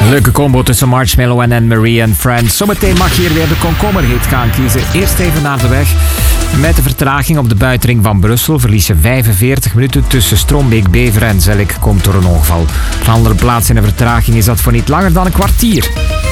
Een leuke combo tussen Marshmello en Anne-Marie en Friends. Zometeen mag je hier weer de komkommerhit gaan kiezen. Eerst even naar de weg. Met de vertraging op de buitenring van Brussel verlies je 45 minuten tussen Strombeek, Beveren en Zellik komt door een ongeval. Op een andere plaats in de vertraging is dat voor niet langer dan een kwartier.